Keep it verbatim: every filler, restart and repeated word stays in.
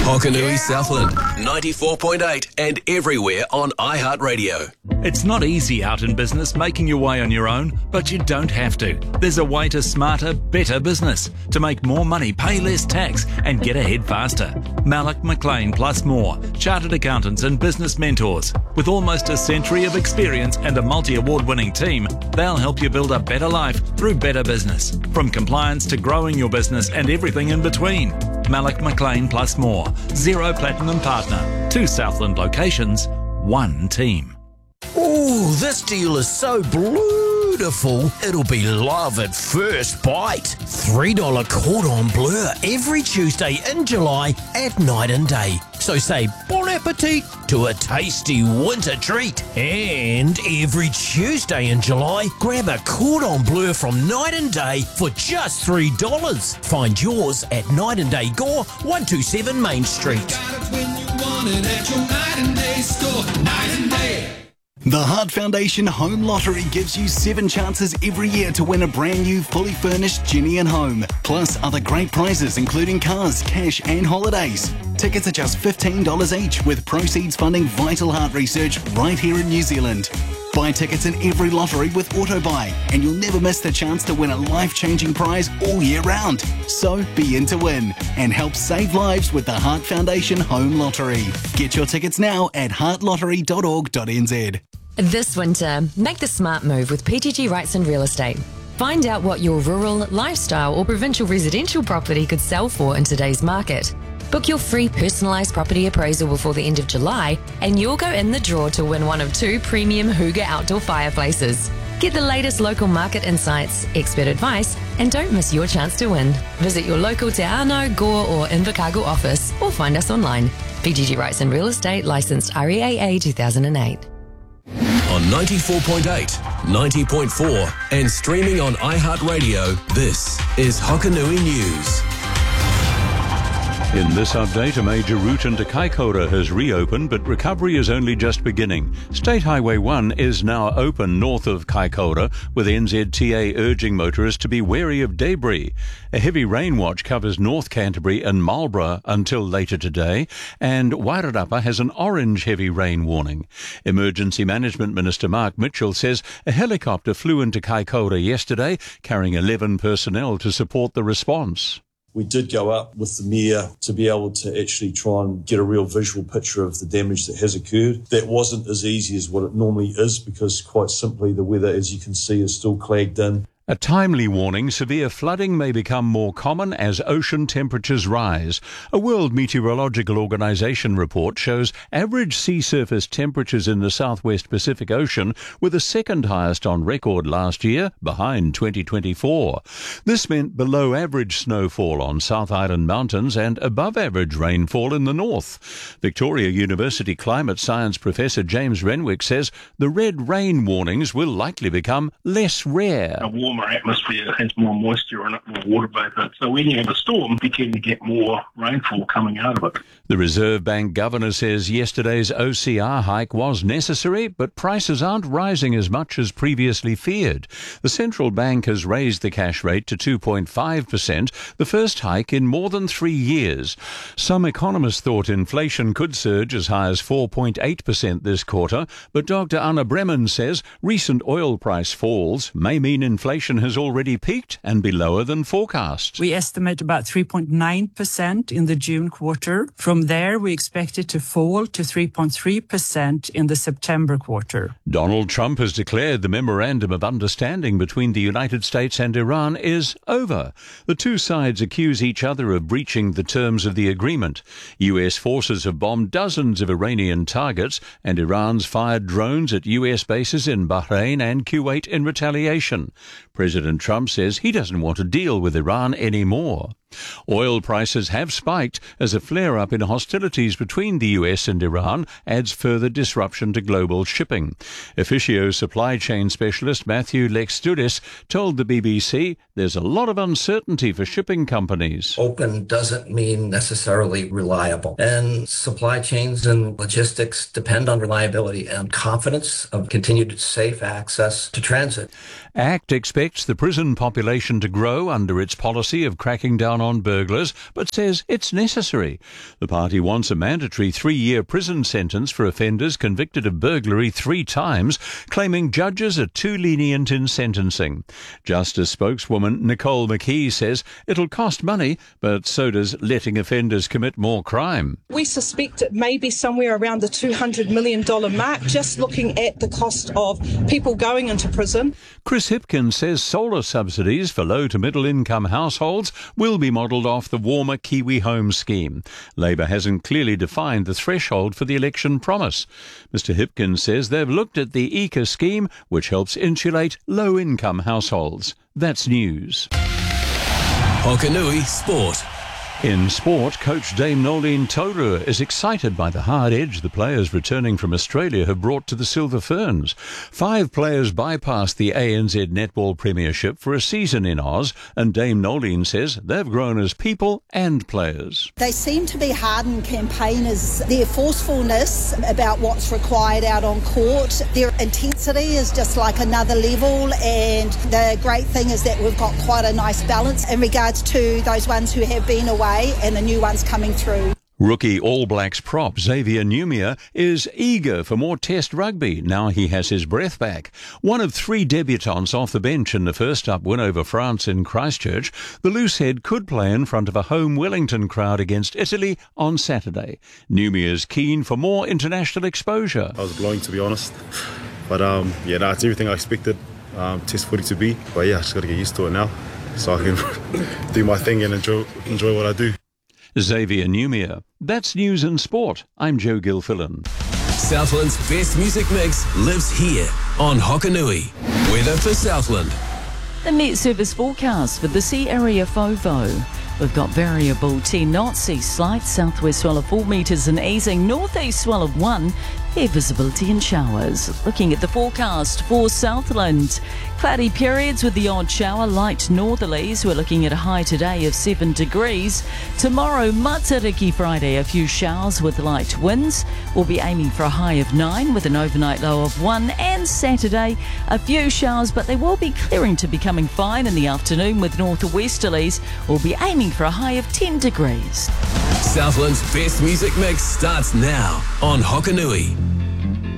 Hokanui Southland, ninety-four point eight and everywhere on iHeartRadio. It's not easy out in business making your way on your own, but you don't have to. There's a way to smarter, better business, to make more money, pay less tax and get ahead faster. Malik McLean plus more, chartered accountants and business mentors. With almost a century of experience and a multi-award winning team, they'll help you build a better life through better business. From compliance to growing your business and everything in between. Malik McLean plus more. Zero Platinum Partner. Two Southland locations, one team. Ooh, this deal is so beautiful, it'll be love at first bite. three dollars cordon bleu every Tuesday in July at night and day. So say bon appetit to a tasty winter treat. And every Tuesday in July, grab a cordon bleu from Night and Day for just three dollars. Find yours at Night and Day Gore, one twenty-seven Main Street. Got it when you want it at your Night and Day store. Night and Day. The Heart Foundation Home Lottery gives you seven chances every year to win a brand new fully furnished Jenny and Home, plus other great prizes including cars, cash and holidays. Tickets are just fifteen dollars each, with proceeds funding vital heart research right here in New Zealand. Buy tickets in every lottery with AutoBuy, and you'll never miss the chance to win a life-changing prize all year round. So be in to win and help save lives with the Heart Foundation Home Lottery. Get your tickets now at heart lottery dot org dot n z. This winter, make the smart move with P G G Rights and Real Estate. Find out what your rural, lifestyle or provincial residential property could sell for in today's market. Book your free personalised property appraisal before the end of July and you'll go in the draw to win one of two premium Hooga outdoor fireplaces. Get the latest local market insights, expert advice and don't miss your chance to win. Visit your local Te Anau, Gore or Invercargill office or find us online. P G G Rights and Real Estate, licensed R E A A two thousand eight. On ninety-four point eight, ninety point four and streaming on iHeartRadio, this is Hokanui News. In this update, a major route into Kaikoura has reopened, but recovery is only just beginning. State Highway one is now open north of Kaikoura, with N Z T A urging motorists to be wary of debris. A heavy rain watch covers North Canterbury and Marlborough until later today, and Wairarapa has an orange heavy rain warning. Emergency Management Minister Mark Mitchell says a helicopter flew into Kaikoura yesterday, carrying eleven personnel to support the response. We did go up with the Mayor to be able to actually try and get a real visual picture of the damage that has occurred. That wasn't as easy as what it normally is because quite simply the weather, as you can see, is still clagged in. A timely warning, severe flooding may become more common as ocean temperatures rise. A World Meteorological Organization report shows average sea surface temperatures in the southwest Pacific Ocean were the second highest on record last year, behind twenty twenty-four. This meant below average snowfall on South Island mountains and above average rainfall in the north. Victoria University climate science professor James Renwick says the red rain warnings will likely become less rare. A warmer atmosphere has more moisture in it, more water vapour. So when you have a storm, you tend to get more rainfall coming out of it. The Reserve Bank governor says yesterday's O C R hike was necessary, but prices aren't rising as much as previously feared. The central bank has raised the cash rate to two point five percent, the first hike in more than three years. Some economists thought inflation could surge as high as four point eight percent this quarter, but Doctor Anna Bremen says recent oil price falls may mean inflation has already peaked and be lower than forecast. We estimate about three point nine percent in the June quarter. From there, we expect it to fall to three point three percent in the September quarter. Donald Trump has declared the Memorandum of Understanding between the United States and Iran is over. The two sides accuse each other of breaching the terms of the agreement. U S forces have bombed dozens of Iranian targets, and Iran's fired drones at U S bases in Bahrain and Kuwait in retaliation. President Trump says he doesn't want to deal with Iran anymore. Oil prices have spiked as a flare-up in hostilities between the U S and Iran adds further disruption to global shipping. Officio supply chain specialist Matthew Lextudis told the B B C there's a lot of uncertainty for shipping companies. Open doesn't mean necessarily reliable, and supply chains and logistics depend on reliability and confidence of continued safe access to transit. ACT expects the prison population to grow under its policy of cracking down down on burglars, but says it's necessary. The party wants a mandatory three-year prison sentence for offenders convicted of burglary three times, claiming judges are too lenient in sentencing. Justice spokeswoman Nicole McKee says it'll cost money, but so does letting offenders commit more crime. We suspect it may be somewhere around the two hundred million dollars mark, just looking at the cost of people going into prison. Chris Hipkins says solar subsidies for low to middle income households will be modelled off the warmer Kiwi Home scheme. Labor hasn't clearly defined the threshold for the election promise. Mister Hipkins says they've looked at the E C A scheme, which helps insulate low income households. That's news. Hokanui Sport. In sport, coach Dame Nolene Taurua is excited by the hard edge the players returning from Australia have brought to the Silver Ferns. Five players bypassed the A N Z Netball Premiership for a season in Oz, and Dame Nolene says they've grown as people and players. They seem to be hardened campaigners. Their forcefulness about what's required out on court, their intensity is just like another level, and the great thing is that we've got quite a nice balance in regards to those ones who have been away and the new ones coming through. Rookie All Blacks prop Xavier Numia is eager for more Test rugby now he has his breath back. One of three debutants off the bench in the first-up win over France in Christchurch, the loosehead could play in front of a home Wellington crowd against Italy on Saturday. Numia is keen for more international exposure. I was blowing, to be honest, but um, yeah, no, it's everything I expected um, Test footy to be. But yeah, I just got to get used to it now, so I can do my thing and enjoy enjoy what I do. Xavier Numia. That's news and sport. I'm Joe Gilfillan. Southland's best music mix lives here on Hokanui. Weather for Southland. The Met Service forecast for the sea area FOVO. We've got variable ten knots, sea slight, southwest swell of four metres and easing, northeast swell of one, air visibility and showers. Looking at the forecast for Southland, cloudy periods with the odd shower, light northerlies. We're looking at a high today of seven degrees. Tomorrow, Matariki Friday, a few showers with light winds. We'll be aiming for a high of nine with an overnight low of one. And Saturday, a few showers, but they will be clearing to becoming fine in the afternoon with northwesterlies. We'll be aiming for a high of ten degrees. Southland's best music mix starts now on Hokanui.